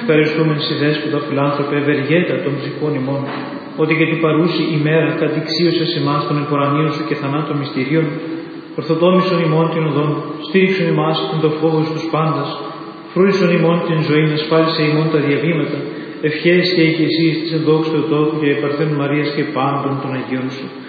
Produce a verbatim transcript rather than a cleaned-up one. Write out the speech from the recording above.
Ευχαριστούμεν σοι δέσποτα φιλάνθρωπε, ευεργέτα των ψυχών ημών, ότι και την παρούση ημέρα κατηξίωσες εμάς των εμπορανίων σου και θανάτων μυστηρίων, ορθοτόμησον ημών την οδόν, στήριξον ημάς την το φόβο στους πάντας, φρούρισον ημών την ζωή, ασφάλισε ημών τα διαβήματα, ευχές και οικεσίες της ενδόξου Θεοτόκου και υπαρθένου Μαρίας και πάντων των Αγίων σου.